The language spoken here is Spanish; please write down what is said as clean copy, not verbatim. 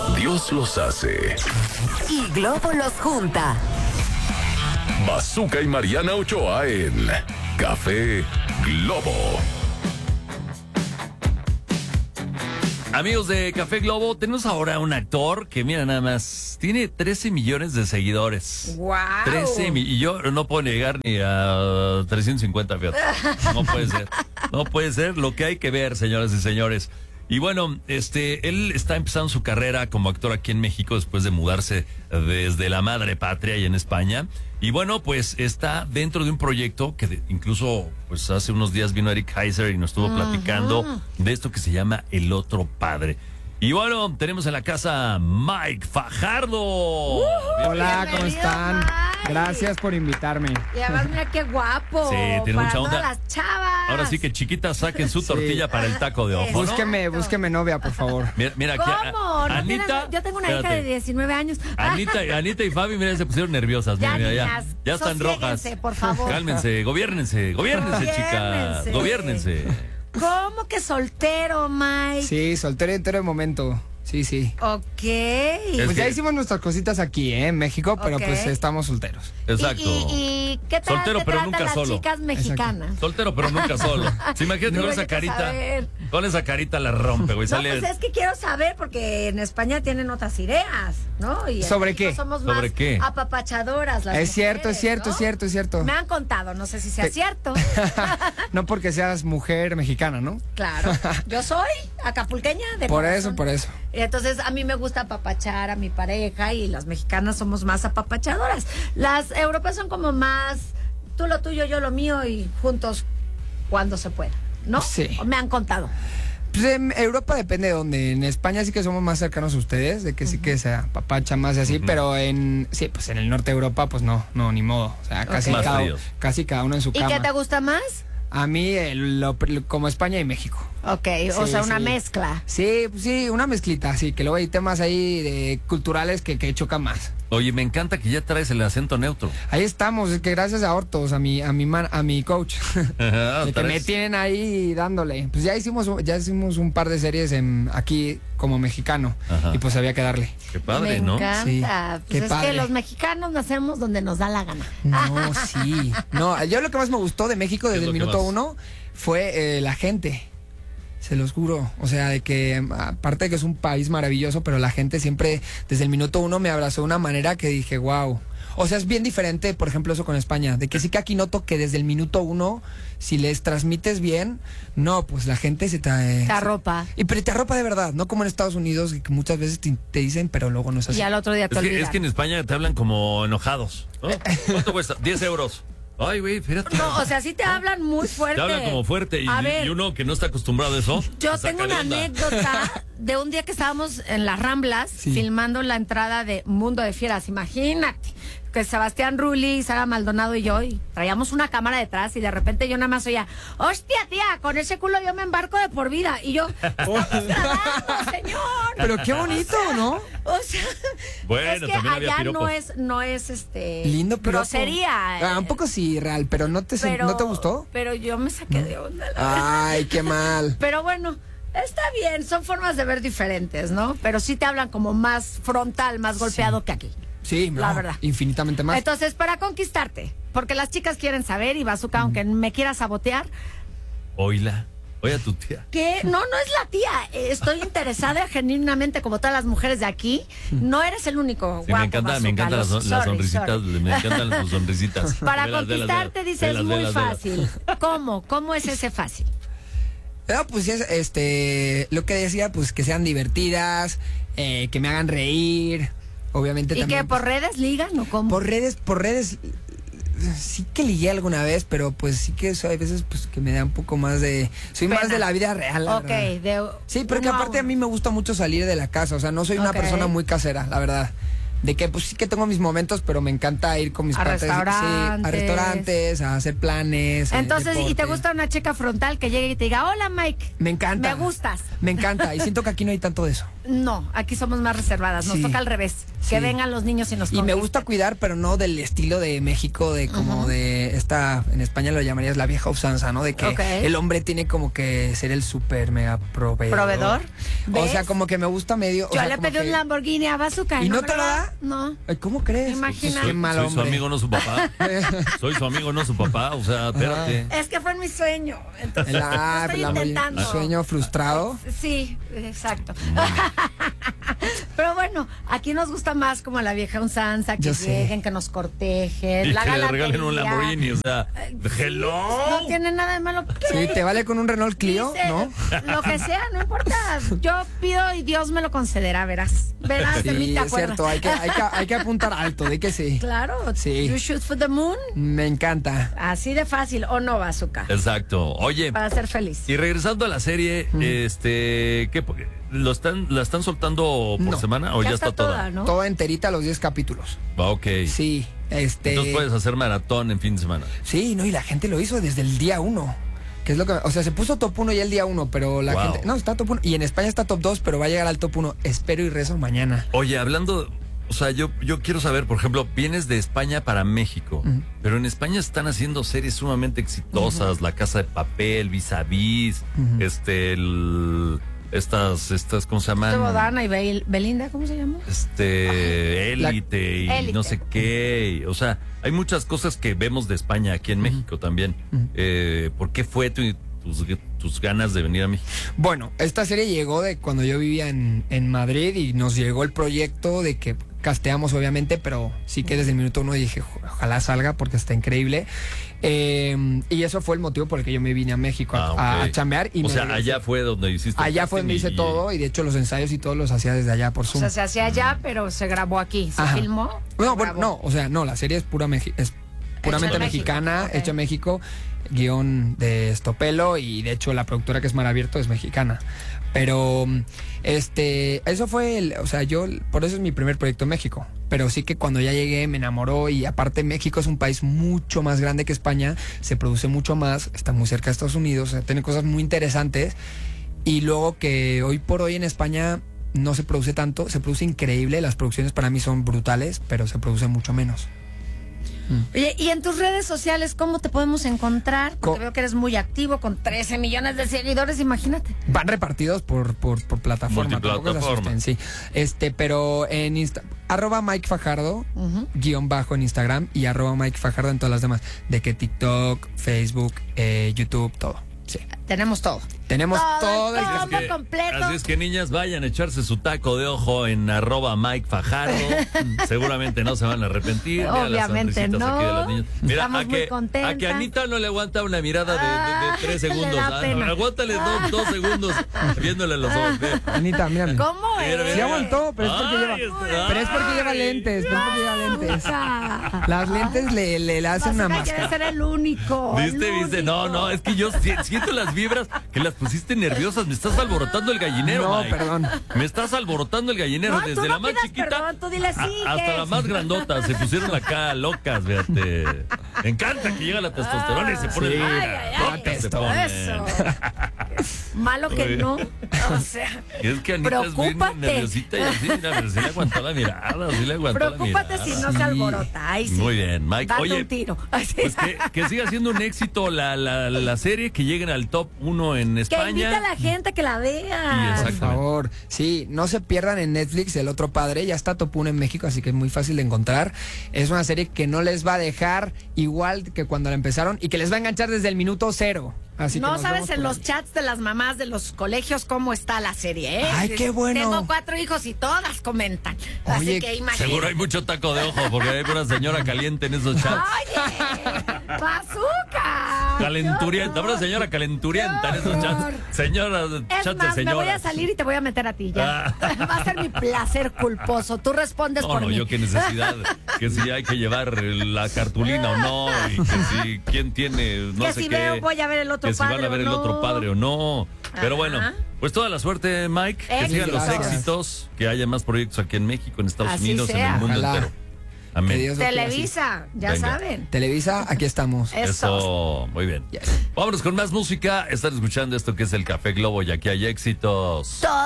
Dios los hace. Y Globo los junta. Bazooka y Mariana Ochoa en Café Globo. Amigos de Café Globo, tenemos ahora un actor que, mira nada más, tiene 13 millones de seguidores. ¡Wow! 13 y yo no puedo llegar ni a 350, fíjate. No puede ser. No puede ser lo que hay que ver, señoras y señores. Y bueno, él está empezando su carrera como actor aquí en México después de mudarse desde la madre patria y en España. Y bueno, pues está dentro de un proyecto que incluso pues hace unos días vino Eric Heiser y nos estuvo platicando de esto que se llama El Otro Padre. Y bueno, tenemos en la casa Mike Fajardo. Hola, ¿cómo Bienvenido, están? Mike. Gracias por invitarme. Y además, mira qué guapo. Sí, tiene para mucha onda. todas las chavas. Ahora sí que chiquitas saquen su tortilla para el taco de ojo, ¿no? Búsqueme novia, por favor. Mira aquí. ¿Cómo? ¿No Anita, tienes- yo tengo una hija espérate. de 19 años. Anita y Fabi, mira, se pusieron nerviosas. Ya, Mira, niñas, ya están rojas. sosiéguense, por favor. Cálmense, gobiernense, chicas. Gobiernense. ¿Cómo que soltero, Mike? Sí, soltero y entero de momento. Sí. Ok. Pues ya que- hicimos nuestras cositas aquí, en México, pero Ok. pues estamos solteros. Exacto. ¿Y qué tal Soltero, te pero tratan nunca las solo. chicas mexicanas? Soltero, pero nunca solo. Sí, imagínate No, con esa hay que carita. saber. Con esa carita la rompe, güey. No, Sale. pues es que quiero saber porque en España tienen otras ideas, ¿no? Y en ¿Sobre México qué? Somos ¿Sobre más qué? apapachadoras las Es cierto, mujeres, ¿no? es cierto. Me han contado, no sé si sea cierto. No porque seas mujer mexicana, ¿no? Claro, yo soy acapulqueña de Por corazón. eso. Entonces a mí me gusta apapachar a mi pareja y las mexicanas somos más apapachadoras. Las europeas son como más tú lo tuyo, yo lo mío y juntos cuando se pueda, ¿no? Sí. Me han contado. Pues en Europa depende de dónde. En España sí que somos más cercanos a ustedes, de que sí que se apapacha más y así, pero pues en el norte de Europa, pues no, ni modo. O sea, casi, Más fríos. casi cada uno en su ¿Y cama. qué te gusta más? A mí, como España y México. Ok, o Sí, sea, una sí. mezcla. Sí, una mezclita, sí, que luego hay temas ahí culturales que chocan más. Oye, me encanta que ya traes el acento neutro. Ahí estamos, es que gracias a Hortos, a mi coach, Ajá, de que me tienen ahí dándole. Pues ya hicimos un par de series aquí como mexicano. Ajá. Y pues había que darle. Qué padre, Me ¿no? encanta. Sí, Pues qué es padre. que los mexicanos nacemos donde nos da la gana. No, sí. No, yo lo que más me gustó de México ¿Qué es desde lo el que minuto más? 1 fue la gente. Se los juro. O sea, de que aparte de que es un país maravilloso, pero la gente siempre desde el minuto 1 me abrazó de una manera que dije, wow. O sea, es bien diferente, por ejemplo, eso con España. De que sí que aquí noto que desde el minuto 1, si les transmites bien, no, pues la gente se te arropa. Pero te arropa de verdad, no como en Estados Unidos, que muchas veces te dicen, pero luego no es así. Y al otro día te Es olvidas. que en España te hablan como enojados, ¿no? ¿Cuánto cuesta? 10 euros. Ay, güey, fíjate. No, o sea, sí te hablan muy fuerte. Te hablan como fuerte A ver, y uno que no está acostumbrado a eso. yo se tengo saca de una onda. anécdota de un día que estábamos en las Ramblas Sí. filmando la entrada de Mundo de Fieras. Imagínate que Sebastián Rulli, Sara Maldonado y yo y traíamos una cámara detrás y de repente yo nada más oía, hostia, tía, con ese culo yo me embarco de por vida. Y yo, estamos grabando, señor. Pero qué bonito, ¿no? O sea, Bueno, es que también había allá piropos. no es Lindo piropo. grosería. Un poco sí, real, pero ¿no te gustó? Pero yo me saqué de onda. la verdad. Ay, qué mal. Pero bueno, está bien, son formas de ver diferentes, ¿no? Pero sí te hablan como más frontal, más golpeado que aquí. Sí, La no, verdad. infinitamente más. Entonces, para conquistarte, porque las chicas quieren saber, y Bazooka, aunque me quiera sabotear, Oíla. Oye a tu tía. que no es la tía. Estoy interesada genuinamente, como todas las mujeres de aquí. No eres el único. Sí, guapo, me encantan las Bazooka, sonrisitas, sorry. me encantan sus sonrisitas. Para Velas, velas, conquistarte, velas, dices, velas, muy velas, velas. fácil. ¿Cómo? ¿Cómo es ese fácil? Pues es lo que decía, pues que sean divertidas, que me hagan reír, obviamente ¿Y también. que por redes ligan o cómo? Por redes, sí que ligué alguna vez, pero pues sí que eso hay veces pues que me da un poco más soy más Pena. de la vida real, la Ok, verdad. Sí, porque aparte a mí me gusta mucho salir de la casa, o sea, no soy una Ok. persona muy casera, la verdad. de que pues sí que tengo mis momentos, pero me encanta ir con mis A cuates, restaurantes. a restaurantes, a hacer planes. Entonces, ¿y te deporte. gusta una chica frontal que llegue y te diga, hola Mike? Me encanta. Me gustas. Me encanta. Y siento que aquí no hay tanto de eso. No, aquí somos más reservadas. Nos Sí. toca al revés. Sí. Que vengan los niños y nos Y me conquisten. gusta cuidar, pero no del estilo de México, de como de esta, en España lo llamarías la vieja usanza, ¿no? De que Ok. el hombre tiene como que ser el súper mega proveedor. ¿Proveedor? O sea, ¿Ves? como que me gusta medio. o Yo sea, le como pedí que- un Lamborghini a Bazooka. ¿Y no me te lo da? No. Ay, ¿cómo crees? Imagina. Qué mal Soy su hombre. amigo, no su papá. Soy su amigo, no su papá. O sea, espérate. Es que fue en mi sueño. Entonces, El, lo estoy el intentando. sueño frustrado. Sí, exacto. Pero bueno, aquí nos gusta más como la vieja usanza, que Yo sé. lleguen, que nos cortejen, Y la que le galantería. regalen un Lamborghini. O sea, hello. No tiene nada de malo. Sí, te vale con un Renault Clio, Dice, ¿no? Lo que sea, no importa. Yo pido y Dios me lo concederá, verás. Verás, de mí Sí, te es acuerdas. cierto, hay que apuntar alto, de que sí. Claro. Sí. You shoot for the moon. Me encanta. Así de fácil, o no, Bazooka. Exacto. Oye, Para ser feliz. y regresando a la serie, ¿qué? ¿La están soltando por No. semana o ya está toda? ¿no? Toda enterita los 10 capítulos. Ah, ok. Sí, Entonces puedes hacer maratón en fin de semana. Sí, no, y la gente lo hizo desde el día 1. Que es lo que, o sea, se puso top 1 ya el día 1, pero la Wow. gente, no, está top 1 y en España está top 2, pero va a llegar al top 1. Espero y rezo mañana. Oye, hablando, o sea, yo quiero saber, por ejemplo, vienes de España para México, pero en España están haciendo series sumamente exitosas, La Casa de Papel, Vis a Vis, estas, ¿cómo se llaman? Estuvo Dana y Belinda, ¿cómo se llama? Élite y Élite. no sé qué. O sea, hay muchas cosas que vemos de España aquí en México también. ¿Por qué fue tus ganas de venir a México? Bueno, esta serie llegó de cuando yo vivía en Madrid y nos llegó el proyecto de que casteamos obviamente, pero sí que desde el minuto 1 dije, ojalá salga porque está increíble. Y eso fue el motivo por el que yo me vine a México a ok. chambear. Y o me sea, regresé. allá fue donde hiciste el Allá fue donde casting hice todo y de hecho los ensayos y todos los hacía desde allá por O Zoom. sea, se hacía allá, pero se grabó aquí. Se Ajá. filmó. No, se bueno, grabó. no, o sea, no, la serie es es puramente en México, mexicana, ok. hecha en México, guión de Estopelo y de hecho la productora que es Mar Abierto es mexicana. Pero eso fue o sea, por eso es mi primer proyecto en México. Pero sí que cuando ya llegué me enamoró y aparte México es un país mucho más grande que España, se produce mucho más, está muy cerca de Estados Unidos, o sea, tiene cosas muy interesantes. Y luego que hoy por hoy en España no se produce tanto, se produce increíble, las producciones para mí son brutales, pero se produce mucho menos. Oye, y en tus redes sociales, ¿cómo te podemos encontrar? Porque veo que eres muy activo con 13 millones de seguidores, imagínate. Van repartidos por plataforma, tampoco se Multiplataforma. asusten, sí. Pero en @ Mike Fajardo, _ en Instagram y @ Mike Fajardo en todas las demás. De que TikTok, Facebook, YouTube, todo. Sí. Tenemos todo. Tenemos todo el todo. Combo completo. Así es que niñas, vayan a echarse su taco de ojo en @Mike Fajardo. Seguramente no se van a arrepentir. Mira las Obviamente sonrisitas no. aquí de las niñas. Mira, Estamos muy contentas. a que Anita no le aguanta una mirada de 3 le segundos. da pena. Aguántale 2 segundos viéndole los ojos. Ve. Anita, mírame. ¿Cómo Mira, es? Sí aguantó, pero es porque Ay, lleva, pero es porque lleva ay. lentes, pero es porque lleva lentes. Bazooka. Las lentes le hacen una Bazooka quiere máscara. ser el único. ¿Viste? No, es que yo siento las vibras que las pusiste nerviosas. Me estás alborotando el gallinero, No, Mike. perdón. Me estás alborotando el gallinero. No, tú Desde no la más pidas chiquita perdón, tú dile sí, hasta ¿qué la es? más grandota. Se pusieron acá locas, fíjate. Me encanta que llega la testosterona y se pone Sí. loca. Ay, ay, ay. Locas se Eso. ponen. Eso. Malo que no. O sea, Y es que Anita es bien preocúpate. nerviosita y así, mira, pero sí le aguantó la mirada, sí le aguantó Preocúpate la si mirada. no se alborota. Ay, sí. Muy bien, Mike. Date Oye, un tiro. Ay, sí. pues que siga siendo un éxito la serie, que lleguen al top 1 en Que España. invita a la gente que la Y vea. exacto. Por favor, sí, no se pierdan en Netflix El Otro Padre, ya está top 1 en México, así que es muy fácil de encontrar. Es una serie que no les va a dejar igual que cuando la empezaron y que les va a enganchar desde el minuto 0. Así que No nos sabes vemos en por los ahí. chats de las mamás de los colegios cómo está la serie, ¿eh? Ay, qué bueno. Tengo 4 hijos y todas comentan. Así Oye, que imagínate. Seguro hay mucho taco de ojo porque hay una señora caliente en esos chats. Oye, Bazooka. Calenturienta, habrá señora calenturienta en esos chats. Señora, Es chat de más, me voy a señoras. salir y te voy a meter a ti ya. Va a ser mi placer culposo. Tú respondes No, por no, mí. yo qué necesidad. Que si hay que llevar la cartulina o no. Y que si quién tiene no Que sé si qué. voy a ver el otro que si padre van a ver o el no. otro padre o no. Pero bueno, pues toda la suerte, Mike. Que sigan los Gracias. éxitos, que haya más proyectos aquí en México, en Estados Así Unidos, en sea. el mundo Ojalá. entero. Que Amén. Dios lo quiera así. Televisa, ya Venga. saben. Televisa, aquí estamos. Eso, muy bien. Yes. Vámonos con más música. Están escuchando esto que es el Café Globo y aquí hay éxitos.